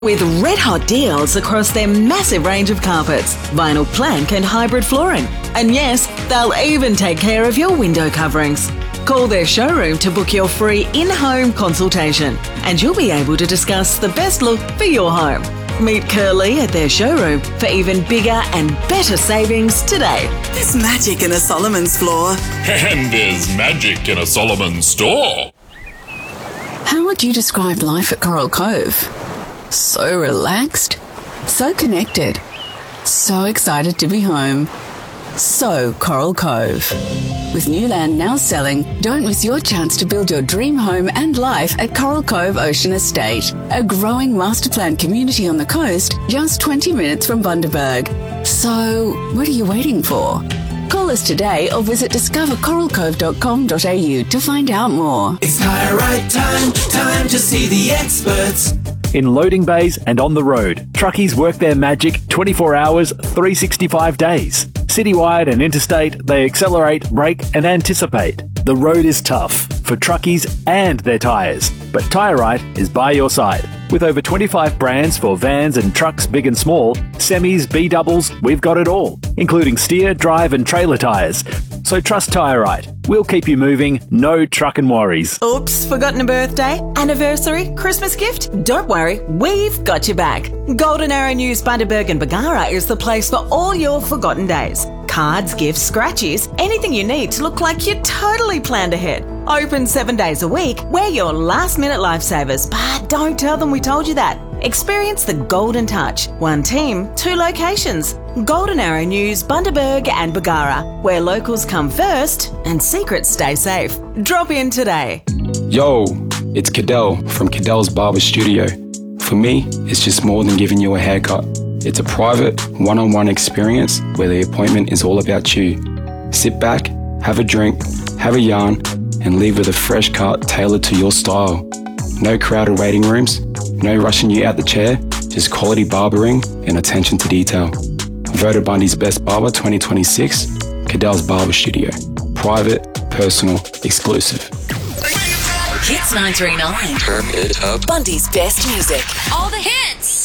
With red-hot deals across their massive range of carpets, vinyl plank and hybrid flooring. And yes, they'll even take care of your window coverings. Call their showroom to book your free in-home consultation and you'll be able to discuss the best look for your home. Meet Curly at their showroom for even bigger and better savings today. There's magic in a Solomon's floor. And there's magic in a Solomon's store. How would you describe life at Coral Cove? So relaxed, so connected, so excited to be home. So Coral Cove. With new land now selling, don't miss your chance to build your dream home and life at Coral Cove Ocean Estate, a growing master plan community on the coast just 20 minutes from Bundaberg. So what are you waiting for? Call us today or visit discovercoralcove.com.au to find out more. It's Tyre Right time to see the experts. In loading bays and on the road, truckies work their magic 24 hours, 365 days. Citywide and interstate, they accelerate, brake and anticipate. The road is tough for truckies and their tyres, but Tyre Right is by your side. With over 25 brands for vans and trucks big and small, semis, B-doubles, we've got it all, including steer, drive and trailer tyres. So trust Tyre Right. We'll keep you moving, no truckin' worries. Oops, forgotten a birthday, anniversary, Christmas gift? Don't worry, we've got your back. Golden Arrow News Bundaberg and Bargara is the place for all your forgotten days. Cards, gifts, scratchies, anything you need to look like you totally planned ahead. Open 7 days a week, we're your last-minute lifesavers, but don't tell them we told you that. Experience the Golden Touch. One team, 2 locations. Golden Arrow News, Bundaberg and Bargara, where locals come first and secrets stay safe. Drop in today. Yo, it's Cadell from Cadell's Barber Studio. For me, it's just more than giving you a haircut. It's a private, one-on-one experience where the appointment is all about you. Sit back, have a drink, have a yarn, and leave with a fresh cut tailored to your style. No crowded waiting rooms, no rushing you out the chair, just quality barbering and attention to detail. Voted Bundy's Best Barber 2026, Cadell's Barber Studio. Private, personal, exclusive. Hits 939. Turn it up. Bundy's best music. All the hits.